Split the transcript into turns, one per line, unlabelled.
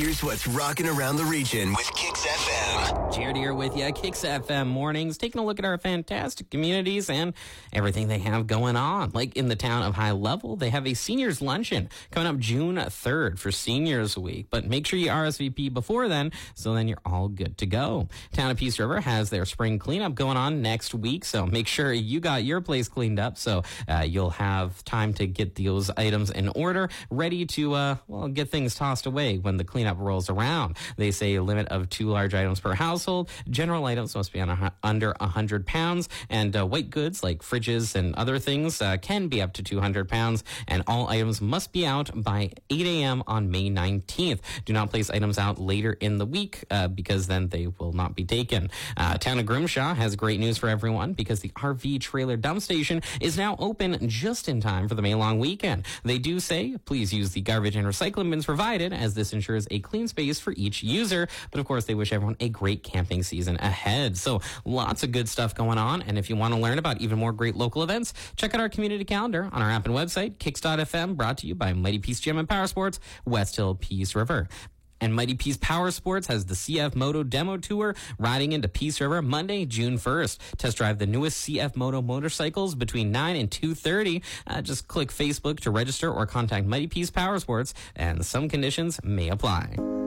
Here's what's rocking around the region with Kicks FM.
Jared here with you, Kicks FM Mornings, taking a look at our fantastic communities and everything they have going on. Like in the town of High Level, they have a seniors luncheon coming up June 3rd for Seniors Week. But make sure you RSVP before then, so then you're all good to go. Town of Peace River has their spring cleanup going on next week, so make sure you got your place cleaned up so you'll have time to get those items in order, ready to get things tossed away when the cleanup rolls around. They say a limit of 2 large items per household. General items must be under 100 pounds, and white goods like fridges and other things can be up to 200 pounds, and all items must be out by 8 a.m. on May 19th. Do not place items out later in the week because then they will not be taken. Town of Grimshaw has great news for everyone because the RV trailer dump station is now open just in time for the May long weekend. They do say, please use the garbage and recycling bins provided, as this ensures a clean space for each user. But of course, they wish everyone a great camping season ahead. So lots of good stuff going on. And if you want to learn about even more great local events, check out our community calendar on our app and website, kicks.fm, brought to you by Mighty Peace Gym and Power Sports, West Hill, Peace River. And Mighty Peace Power Sports has the CF Moto Demo Tour riding into Peace River Monday, June 1st. Test drive the newest CF Moto motorcycles between 9 and 2:30. Just click Facebook to register or contact Mighty Peace Power Sports, and some conditions may apply.